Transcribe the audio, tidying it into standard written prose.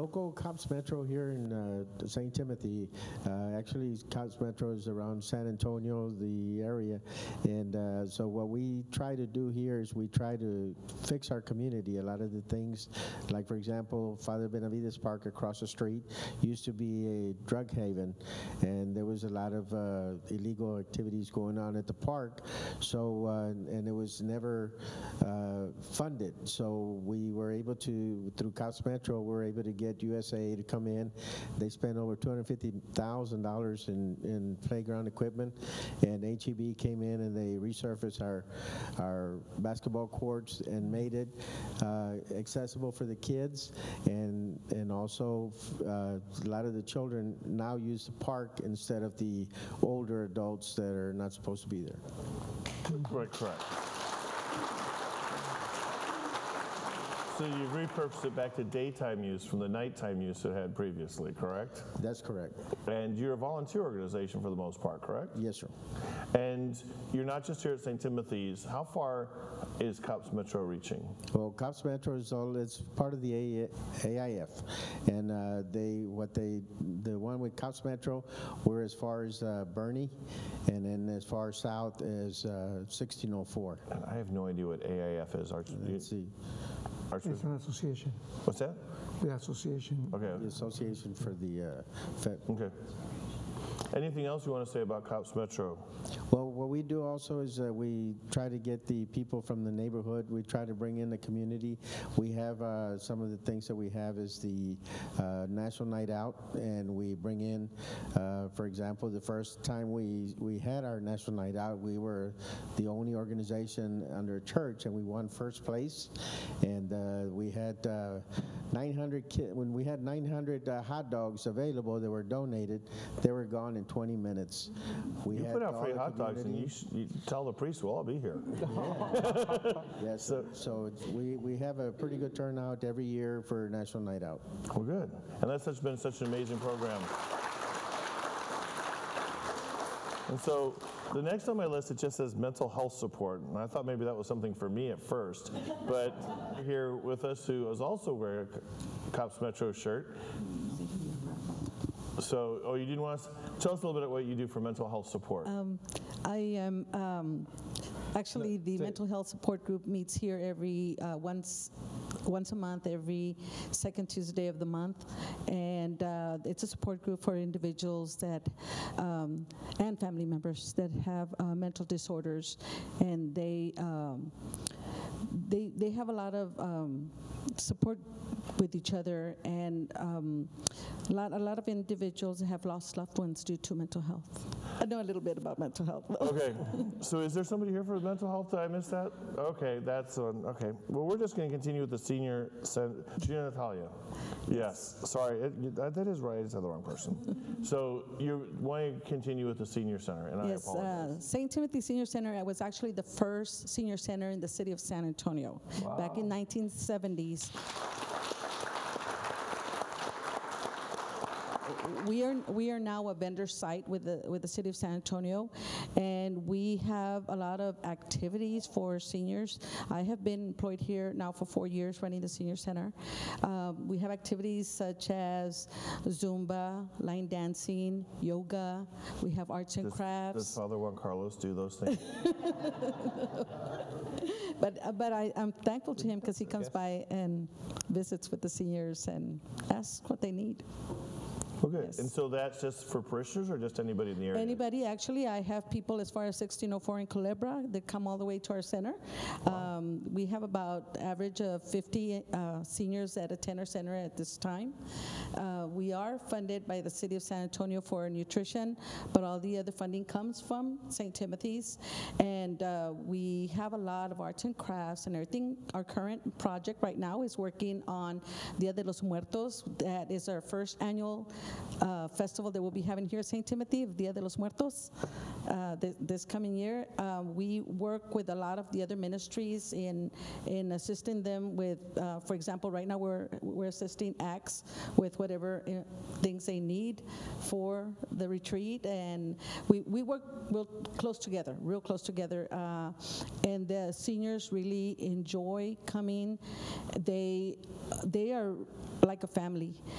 local COPS Metro here in St. Timothy, actually COPS Metro is around San Antonio, the area, and so what we try to do here is we try to fix our community. A lot of the things, like for example, Father Benavides Park across the street used to be a drug haven, and there was a lot of illegal activities going on at the park, so and it was never funded. So we were able to, through COPS Metro, we were able to get USA to come in. They spent over $250,000 in playground equipment, and HEB came in and they resurfaced our basketball courts and made it accessible for the kids, and also a lot of the children now use the park instead of the older adults that are not supposed to be there. Correct. So you've repurposed it back to daytime use from the nighttime use it had previously, correct? That's correct. And you're a volunteer organization for the most part, correct? Yes, sir. And you're not just here at St. Timothy's. How far is COPS Metro reaching? Well, COPS Metro it's part of the AIF, and the one with COPS Metro, we're as far as Bernie, and then as far south as 1604. I have no idea what AIF is. Let's see. It's an association. What's that? The association. Okay. The Association for the Fed. Okay. Anything else you want to say about COPS Metro? Well, what we do also is we try to get the people from the neighborhood. We try to bring in the community. We have some of the things that we have is the National Night Out, and we bring in, for example, the first time we had our National Night Out, we were the only organization under a church, and we won first place. And we had 900 when we had 900 hot dogs available that were donated, they were gone in 20 minutes. You put out free hot dogs, and you tell the priest we'll all be here. Yes, so we have a pretty good turnout every year for National Night Out. Well, good. And that's been such an amazing program. And so the next on my list, it just says mental health support. And I thought maybe that was something for me at first. But here with us who is also wearing a COPS Metro shirt. So, you didn't want to tell us a little bit about what you do for mental health support. I am actually the mental health support group meets here every once a month, every second Tuesday of the month, and it's a support group for individuals that and family members that have mental disorders, and they have a lot of support with each other, and a lot of individuals have lost loved ones due to mental health. I know a little bit about mental health. Okay, so is there somebody here for mental health? Did I miss that? Okay, that's on. Okay, well, we're just going to continue with the senior Gina Natalia. Yes, sorry, that is right. I just had the wrong person. So you want to continue with the senior center, and yes, I apologize. St. Timothy Senior Center was actually the first senior center in the city of San Antonio back in 1970s. We are now a vendor site with the city of San Antonio, and we have a lot of activities for seniors. I have been employed here now for 4 years running the senior center. We have activities such as Zumba, line dancing, yoga. We have arts and crafts. Does Father Juan Carlos do those things? But I'm thankful to him because he comes by and visits with the seniors and asks what they need. Okay, Yes. and so that's just for parishioners or just anybody in the area? Anybody, actually. I have people as far as 1604 in Culebra that come all the way to our center. We have about average of 50 seniors that attend our center at this time. We are funded by the city of San Antonio for nutrition, but all the other funding comes from St. Timothy's. And we have a lot of arts and crafts and everything. Our current project right now is working on Dia de los Muertos. That is our first annual festival that we'll be having here at St. Timothy, Dia de los Muertos, this coming year. We work with a lot of the other ministries in assisting them with, for example, right now we're assisting ACTS with whatever things they need for the retreat, and we work real close together, and the seniors really enjoy coming. They are like a family.